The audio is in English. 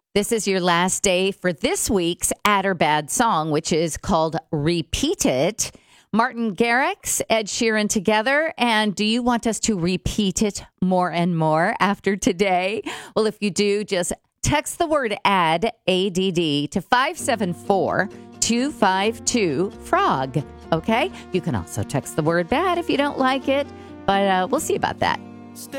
This is your last day for this week's Add or Bad song, which is called Repeat It. Martin Garrix, Ed Sheeran together. And do you want us to repeat it more and more after today? Well, if you do, just text the word add, ADD, to 574-252-FROG. Okay? You can also text the word bad if you don't like it, but we'll see about that.